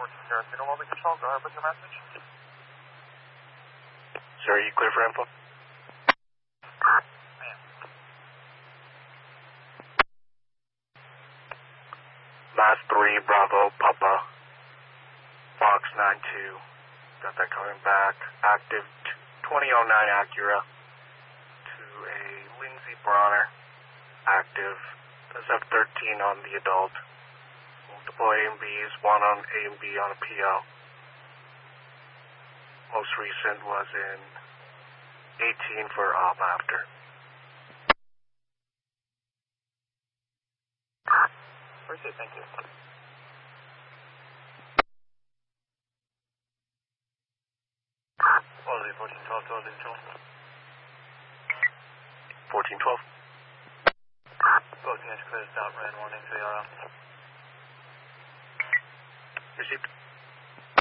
Tarantino Mobile Control, go ahead with your message. Sir, are you clear for info? Mass 3, Bravo, Papa, Fox 92. Got that coming back. Active 2009 Acura to a Lindsay Bronner. Active. Does have 13 on the adult. We'll deploy A and Bs, one on A and B on a PO. Most recent was in 18 for op after. Appreciate it, thank you. Quality 1412, total control. 1412. Both units clear, stop, red warning, 3 RL. Received.